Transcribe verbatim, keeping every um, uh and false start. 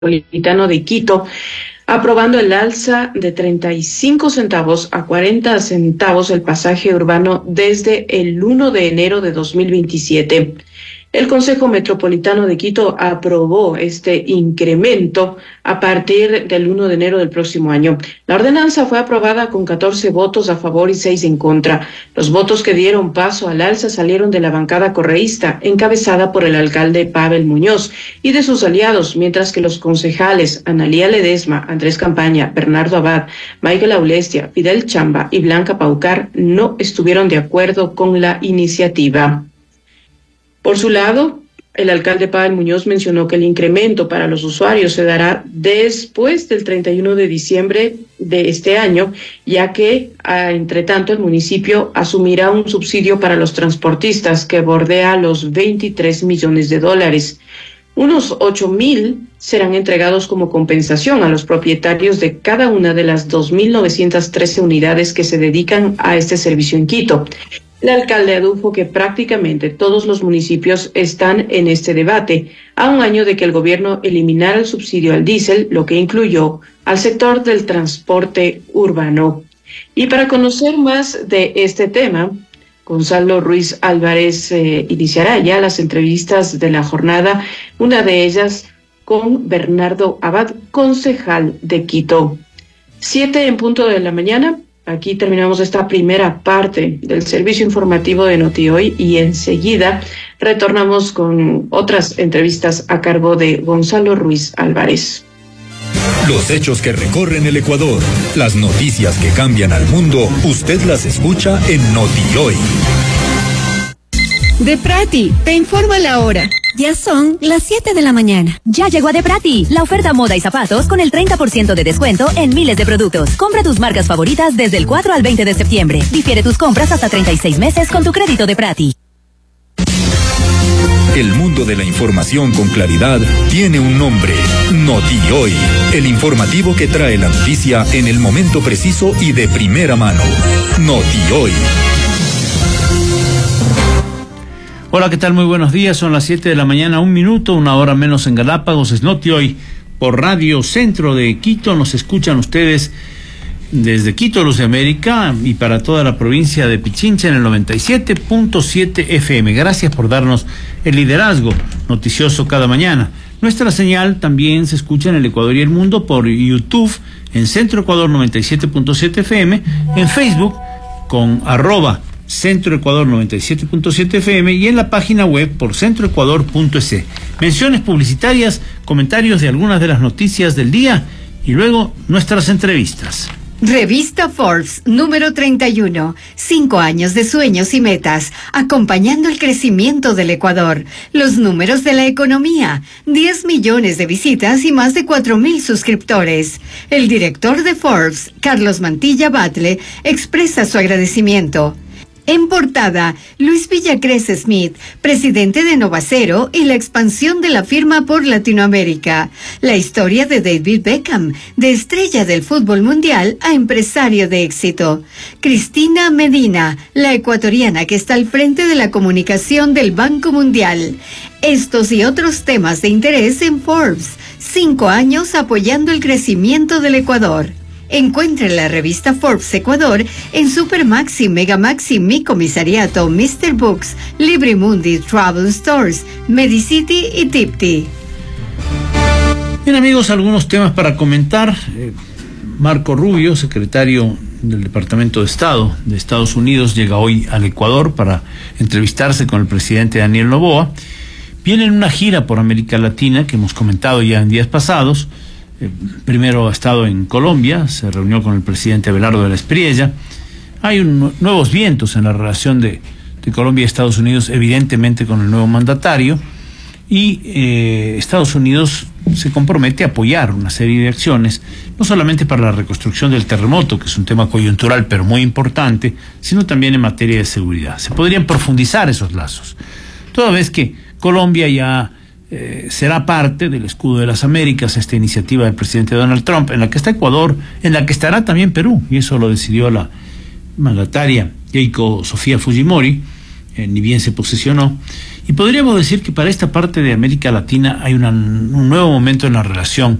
Metropolitano de Quito, aprobando el alza de treinta y cinco centavos a cuarenta centavos el pasaje urbano desde el uno de enero de dos mil veintisiete. El Consejo Metropolitano de Quito aprobó este incremento a partir del uno de enero del próximo año. La ordenanza fue aprobada con catorce votos a favor y seis en contra. Los votos que dieron paso al alza salieron de la bancada correísta, encabezada por el alcalde Pavel Muñoz, y de sus aliados, mientras que los concejales Analía Ledesma, Andrés Campaña, Bernardo Abad, Michael Aulestia, Fidel Chamba y Blanca Paucar no estuvieron de acuerdo con la iniciativa. Por su lado, el alcalde Pavel Muñoz mencionó que el incremento para los usuarios se dará después del treinta y uno de diciembre de este año, ya que, ah, entre tanto, el municipio asumirá un subsidio para los transportistas que bordea los veintitrés millones de dólares. Unos ocho mil serán entregados como compensación a los propietarios de cada una de las dos mil novecientas trece unidades que se dedican a este servicio en Quito. El alcalde adujo que prácticamente todos los municipios están en este debate, a un año de que el gobierno eliminara el subsidio al diésel, lo que incluyó al sector del transporte urbano. Y para conocer más de este tema, Gonzalo Ruiz Álvarez eh, iniciará ya las entrevistas de la jornada, una de ellas con Bernardo Abad, concejal de Quito. Siete en punto de la mañana. Aquí terminamos esta primera parte del servicio informativo de Notihoy y enseguida retornamos con otras entrevistas a cargo de Gonzalo Ruiz Álvarez. Los hechos que recorren el Ecuador, las noticias que cambian al mundo, usted las escucha en Notihoy. Deprati, te informa la hora. Ya son las siete de la mañana. Ya llegó a Deprati, la oferta moda y zapatos con el treinta por ciento de descuento en miles de productos. Compra tus marcas favoritas desde el cuatro al veinte de septiembre. Difiere tus compras hasta treinta y seis meses con tu crédito Deprati. El mundo de la información con claridad tiene un nombre: Notihoy, el informativo que trae la noticia en el momento preciso y de primera mano. Notihoy. Hola, ¿qué tal? Muy buenos días. Son las siete de la mañana, un minuto, una hora menos en Galápagos. Es Notihoy por Radio Centro de Quito. Nos escuchan ustedes desde Quito, Luz de América, y para toda la provincia de Pichincha en el noventa y siete punto siete F M. Gracias por darnos el liderazgo noticioso cada mañana. Nuestra señal también se escucha en el Ecuador y el mundo por YouTube, en Centro Ecuador noventa y siete punto siete F M, en Facebook con arroba Centro Ecuador noventa y siete punto siete F M y en la página web por centroecuador punto es. Menciones publicitarias, comentarios de algunas de las noticias del día y luego nuestras entrevistas. Revista Forbes, número treinta y uno. Cinco años de sueños y metas, acompañando el crecimiento del Ecuador. Los números de la economía. diez millones de visitas y más de cuatro mil suscriptores. El director de Forbes, Carlos Mantilla Batle, expresa su agradecimiento. En portada, Luis Villacrés Smith, presidente de Novacero y la expansión de la firma por Latinoamérica. La historia de David Beckham, de estrella del fútbol mundial a empresario de éxito. Cristina Medina, la ecuatoriana que está al frente de la comunicación del Banco Mundial. Estos y otros temas de interés en Forbes. Cinco años apoyando el crecimiento del Ecuador. Encuentre la revista Forbes Ecuador en Supermaxi, Megamaxi, Mi Comisariato, mister Books, Librimundi, Travel Stores, Medicity y Tipti. Bien, amigos, algunos temas para comentar. Eh, Marco Rubio, secretario del Departamento de Estado de Estados Unidos, llega hoy al Ecuador para entrevistarse con el presidente Daniel Noboa. Viene en una gira por América Latina que hemos comentado ya en días pasados. Eh, primero ha estado en Colombia, se reunió con el presidente Abelardo de la Espriella. Hay un, nuevos vientos en la relación de, de Colombia y Estados Unidos, evidentemente con el nuevo mandatario, y eh, Estados Unidos se compromete a apoyar una serie de acciones, no solamente para la reconstrucción del terremoto, que es un tema coyuntural pero muy importante, sino también en materia de seguridad. Se podrían profundizar esos lazos, toda vez que Colombia ya Eh, será parte del escudo de las Américas, esta iniciativa del presidente Donald Trump, en la que está Ecuador, en la que estará también Perú, y eso lo decidió la mandataria Keiko Sofía Fujimori, eh, ni bien se posesionó. Y podríamos decir que para esta parte de América Latina hay una, un nuevo momento en la relación